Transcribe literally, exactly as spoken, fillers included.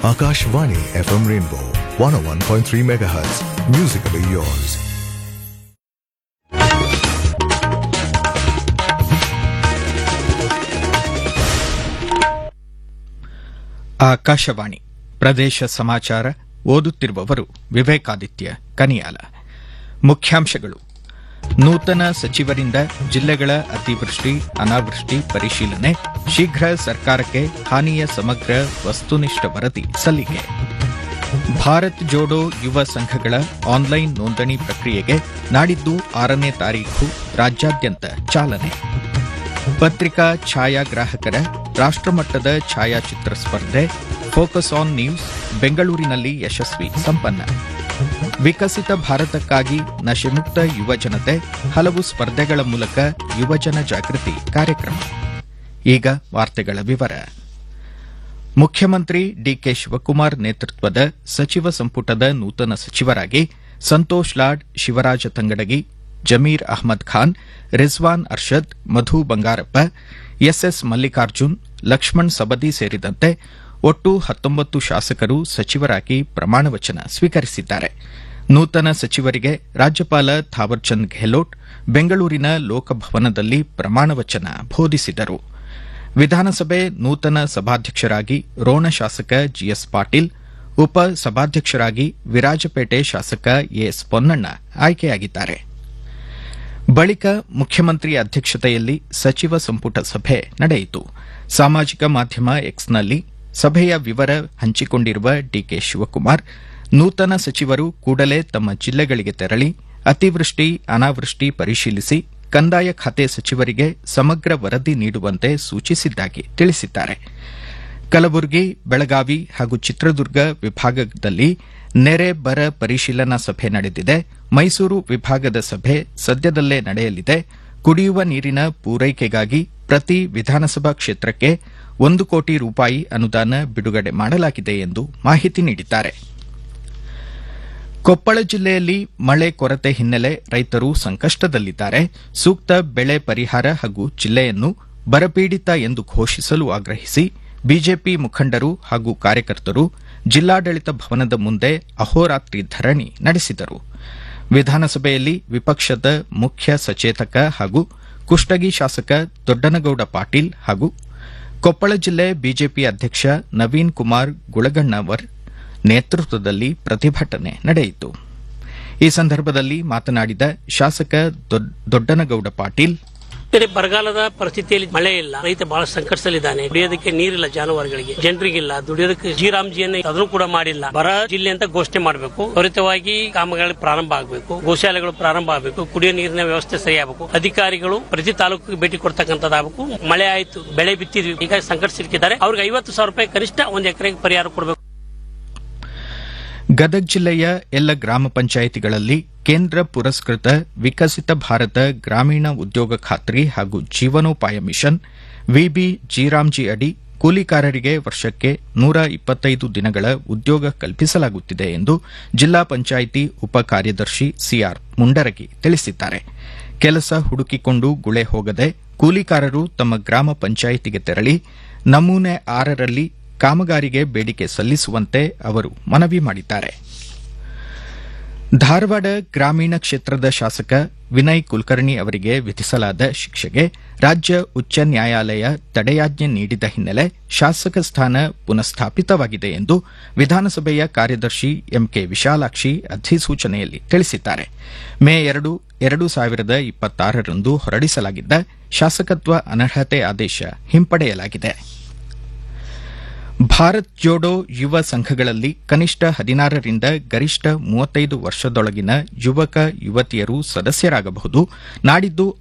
Akashvani F M Rainbow one oh one point three megahertz. Musically yours. Akashvani ಪ್ರದೇಶ ಸಮಾಚಾರ ಓದುತ್ತಿರುವವರು ವಿವೇಕಾದಿತ್ಯ ಕನಿಯಾಲ. ಮುಖ್ಯಾಂಶಗಳು: ನೂತನ ಸಚಿವರಿಂದ ಜಿಲ್ಲೆಗಳ ಅತಿವೃಷ್ಟಿ ಅನಾವೃಷ್ಟಿ ಪರಿಶೀಲನೆ, ಶೀಘ್ರ ಸರ್ಕಾರಕ್ಕೆ ಹಾನಿಯ ಸಮಗ್ರ ವಸ್ತುನಿಷ್ಠ ವರದಿ ಸಲ್ಲಿಕೆ. ಭಾರತ್ ಜೋಡೋ ಯುವ ಸಂಘಗಳ ಆನ್ಲೈನ್ ನೋಂದಣಿ ಪ್ರಕ್ರಿಯೆಗೆ ನಾಡಿದ್ದು ಆರನೇ ತಾರೀಖು ರಾಜ್ಯಾದ್ಯಂತ ಚಾಲನೆ. ಪತ್ರಿಕಾ ಛಾಯಾಗ್ರಾಹಕರ ರಾಷ್ಟ್ರಮಟ್ಟದ ಛಾಯಾಚಿತ್ರ ಸ್ಪರ್ಧೆ ಫೋಕಸ್ ಆನ್ ನ್ಯೂಸ್ ಬೆಂಗಳೂರಿನಲ್ಲಿ ಯಶಸ್ವಿ ಸಂಪನ್ನ. ವಿಕಸಿತ ಭಾರತಕ್ಕಾಗಿ ನಶೆಮುಕ್ತ ಯುವ ಜನತೆ, ಹಲವು ಸ್ಪರ್ಧೆಗಳ ಮೂಲಕ ಯುವಜನ ಜಾಗೃತಿ ಕಾರ್ಯಕ್ರಮ. ಈಗ ವಾರ್ತೆಗಳ ವಿವರ. ಮುಖ್ಯಮಂತ್ರಿ ಡಿಕೆ ಶಿವಕುಮಾರ್ ನೇತೃತ್ವದ ಸಚಿವ ಸಂಪುಟದ ನೂತನ ಸಚಿವರಾಗಿ ಸಂತೋಷ್ ಲಾಡ್, ಶಿವರಾಜ ತಂಗಡಗಿ, ಜಮೀರ್ ಅಹ್ಮದ್ ಖಾನ್, ರಿಜ್ವಾನ್ ಅರ್ಷದ್, ಮಧು ಬಂಗಾರಪ್ಪ, ಎಸ್ಎಸ್ ಮಲ್ಲಿಕಾರ್ಜುನ್, ಲಕ್ಷ್ಮಣ್ ಸಬದಿ ಸೇರಿದಂತೆ ಒಟ್ಟು ಹತ್ತೊಂಬತ್ತು ಶಾಸಕರು ಸಚಿವರಾಗಿ ಪ್ರಮಾಣವಚನ ಸ್ವೀಕರಿಸಿದ್ದಾರೆ. ನೂತನ ಸಚಿವರಿಗೆ ರಾಜ್ಯಪಾಲ ಥಾವರ್ಚಂದ್ ಗೆಹ್ಲೋಟ್ ಬೆಂಗಳೂರಿನ ಲೋಕಭವನದಲ್ಲಿ ಪ್ರಮಾಣವಚನ ಬೋಧಿಸಿದರು. ವಿಧಾನಸಭೆ ನೂತನ ಸಭಾಧ್ಯಕ್ಷರಾಗಿ ರೋಣ ಶಾಸಕ ಜಿಎಸ್ ಪಾಟೀಲ್, ಉಪ ಸಭಾಧ್ಯಕ್ಷರಾಗಿ ವಿರಾಜಪೇಟೆ ಶಾಸಕ ಎಎಸ್ ಪೊನ್ನಣ್ಣ ಆಯ್ಕೆಯಾಗಿದ್ದಾರೆ. ಬಳಿಕ ಮುಖ್ಯಮಂತ್ರಿ ಅಧ್ಯಕ್ಷತೆಯಲ್ಲಿ ಸಚಿವ ಸಂಪುಟ ಸಭೆ ನಡೆಯಿತು. ಸಾಮಾಜಿಕ ಮಾಧ್ಯಮ ಎಕ್ಸ್ನಲ್ಲಿ ಸಭೆಯ ವಿವರ ಹಂಚಿಕೊಂಡಿರುವ ಡಿಕೆ ಶಿವಕುಮಾರ್, ನೂತನ ಸಚಿವರು ಕೂಡಲೇ ತಮ್ಮ ಜಿಲ್ಲೆಗಳಿಗೆ ತೆರಳಿ ಅತಿವೃಷ್ಟಿ ಅನಾವೃಷ್ಟಿ ಪರಿಶೀಲಿಸಿ ಕಂದಾಯ ಖಾತೆ ಸಚಿವರಿಗೆ ಸಮಗ್ರ ವರದಿ ನೀಡುವಂತೆ ಸೂಚಿಸಿದ್ದಾಗಿ ತಿಳಿಸಿದ್ದಾರೆ. ಕಲಬುರಗಿ, ಬೆಳಗಾವಿ ಹಾಗೂ ಚಿತ್ರದುರ್ಗ ವಿಭಾಗದಲ್ಲಿ ನೆರೆ ಬರ ಪರಿಶೀಲನಾ ಸಭೆ ನಡೆದಿದೆ. ಮೈಸೂರು ವಿಭಾಗದ ಸಭೆ ಸದ್ಯದಲ್ಲೇ ನಡೆಯಲಿದೆ. ಕುಡಿಯುವ ನೀರಿನ ಪೂರೈಕೆಗಾಗಿ ಪ್ರತಿ ವಿಧಾನಸಭಾ ಕ್ಷೇತ್ರಕ್ಕೆ ಒಂದು ಕೋಟಿ ರೂಪಾಯಿ ಅನುದಾನ ಬಿಡುಗಡೆ ಮಾಡಲಾಗಿದೆ ಎಂದು ಮಾಹಿತಿ ನೀಡಿದ್ದಾರೆ. ಕೊಪ್ಪಳ ಜಿಲ್ಲೆಯಲ್ಲಿ ಮಳೆ ಕೊರತೆ ಹಿನ್ನೆಲೆ ರೈತರು ಸಂಕಷ್ಟದಲ್ಲಿದ್ದಾರೆ. ಸೂಕ್ತ ಬೆಳೆ ಪರಿಹಾರ ಹಾಗೂ ಜಿಲ್ಲೆಯನ್ನು ಬರಪೀಡಿತ ಎಂದು ಘೋಷಿಸಲು ಆಗ್ರಹಿಸಿ ಬಿಜೆಪಿ ಮುಖಂಡರು ಹಾಗೂ ಕಾರ್ಯಕರ್ತರು ಜಿಲ್ಲಾಡಳಿತ ಭವನದ ಮುಂದೆ ಅಹೋರಾತ್ರಿ ಧರಣಿ ನಡೆಸಿದರು. ವಿಧಾನಸಭೆಯಲ್ಲಿ ವಿಪಕ್ಷದ ಮುಖ್ಯ ಸಚೇತಕ ಹಾಗೂ ಕುಷ್ಟಗಿ ಶಾಸಕ ದೊಡ್ಡನಗೌಡ ಪಾಟೀಲ್ ಹಾಗೂ ಕೊಪ್ಪಳ ಜಿಲ್ಲೆ ಬಿಜೆಪಿ ಅಧ್ಯಕ್ಷ ನವೀನ್ ಕುಮಾರ್ ಗುಳಗಣ್ಣವರ್ ನೇತೃತ್ವದಲ್ಲಿ ಪ್ರತಿಭಟನೆ ನಡೆಯಿತು. ಈ ಸಂದರ್ಭದಲ್ಲಿ ಮಾತನಾಡಿದ ಶಾಸಕ ದೊಡ್ಡನಗೌಡ ಪಾಟೀಲ್, ಬರಗಾಲದ ಪರಿಸ್ಥಿತಿಯಲ್ಲಿ ಮಳೆ ಇಲ್ಲ, ರೈತ ಬಹಳ ಸಂಕಟದಲ್ಲಿದ್ದಾನೆ. ಕುಡಿಯೋದಕ್ಕೆ ನೀರಿಲ್ಲ, ಜಾನುವಾರುಗಳಿಗೆ ಜನರಿಗಿಲ್ಲ, ದುಡಿಯೋದಕ್ಕೆ ಜಿರಾಮ್ಜಿಯನ್ನು ಅದನ್ನು ಕೂಡ ಮಾಡಿಲ್ಲ. ಬರ ಜಿಲ್ಲೆ ಅಂತ ಘೋಷಣೆ ಮಾಡಬೇಕು. ತ್ವರಿತವಾಗಿ ಕಾಮಗಾರಿ ಪ್ರಾರಂಭ ಆಗಬೇಕು, ಗೋಶಾಲೆಗಳು ಪ್ರಾರಂಭ ಆಗಬೇಕು, ಕುಡಿಯೋ ನೀರಿನ ವ್ಯವಸ್ಥೆ ಸರಿಯಾಗಬೇಕು, ಅಧಿಕಾರಿಗಳು ಪ್ರತಿ ತಾಲೂಕಿಗೆ ಭೇಟಿ ಕೊಡ್ತಕ್ಕಂಥದ್ದಾಗಬೇಕು. ಮಳೆ ಆಯ್ತು, ಬೆಳೆ ಬಿತ್ತಿದ್ವಿ, ಈಗ ಸಂಕಟ ಸಿಲುಕಿದ್ದಾರೆ, ಅವ್ರಿಗೆ ಐವತ್ತು ಸಾವಿರ ರೂಪಾಯಿ ಕನಿಷ್ಠ ಒಂದು ಎಕರೆಗೆ ಪರಿಹಾರ ಕೊಡಬೇಕು. ಗದಗ ಜಿಲ್ಲೆಯ ಎಲ್ಲ ಗ್ರಾಮ ಪಂಚಾಯಿತಿಗಳಲ್ಲಿ ಕೇಂದ್ರ ಪುರಸ್ಕೃತ ವಿಕಸಿತ ಭಾರತ ಗ್ರಾಮೀಣ ಉದ್ಯೋಗ ಖಾತ್ರಿ ಹಾಗೂ ಜೀವನೋಪಾಯ ಮಿಷನ್ ವಿಬಿ ಜಿರಾಮ್ಜಿ ಅಡಿ ಕೂಲಿಕಾರರಿಗೆ ವರ್ಷಕ್ಕೆ ನೂರ ಇಪ್ಪತ್ತೈದು ದಿನಗಳ ಉದ್ಯೋಗ ಕಲ್ಪಿಸಲಾಗುತ್ತಿದೆ ಎಂದು ಜಿಲ್ಲಾ ಪಂಚಾಯಿತಿ ಉಪ ಕಾರ್ಯದರ್ಶಿ ಸಿಆರ್ ಮುಂಡರಗಿ ತಿಳಿಸಿದ್ದಾರೆ. ಕೆಲಸ ಹುಡುಕಿಕೊಂಡು ಗುಳೆ ಹೋಗದೆ ಕೂಲಿಕಾರರು ತಮ್ಮ ಗ್ರಾಮ ಪಂಚಾಯಿತಿಗೆ ತೆರಳಿ ನಮೂನೆ ಆರರಲ್ಲಿ ಕಾಮಗಾರಿಗೆ ಬೇಡಿಕೆ ಸಲ್ಲಿಸುವಂತೆ ಅವರು ಮನವಿ ಮಾಡಿದ್ದಾರೆ. ಧಾರವಾಡ ಗ್ರಾಮೀಣ ಕ್ಷೇತ್ರದ ಶಾಸಕ ವಿನಯ್ ಕುಲಕರ್ಣಿ ಅವರಿಗೆ ವಿಧಿಸಲಾದ ಶಿಕ್ಷೆಗೆ ರಾಜ್ಯ ಉಚ್ಚ ನ್ಯಾಯಾಲಯ ತಡೆಯಾಜ್ಞೆ ನೀಡಿದ ಹಿನ್ನೆಲೆ ಶಾಸಕ ಸ್ಥಾನ ಪುನಃಸ್ಥಾಪಿತವಾಗಿದೆ ಎಂದು ವಿಧಾನಸಭೆಯ ಕಾರ್ಯದರ್ಶಿ ಎಂಕೆ ವಿಶಾಲಾಕ್ಷಿ ಅಧಿಸೂಚನೆಯಲ್ಲಿ ತಿಳಿಸಿದ್ದಾರೆ. ಮೇ ಎರಡು ಎರಡು ಸಾವಿರದ ಇಪ್ಪತ್ತಾರರಂದು ಹೊರಡಿಸಲಾಗಿದ್ದ ಶಾಸಕತ್ವ ಅನರ್ಹತೆ ಆದೇಶ ಹಿಂಪಡೆಯಲಾಗಿದೆ. ಭಾರತ್ ಜೋಡೋ ಯುವ ಸಂಘಗಳಲ್ಲಿ ಕನಿಷ್ಠ ಹದಿನಾರರಿಂದ ಗರಿಷ್ಠ ಮೂವತ್ತೈದು ವರ್ಷದೊಳಗಿನ ಯುವಕ ಯುವತಿಯರು ಸದಸ್ಯರಾಗಬಹುದು. ನಾಡಿದ್ದು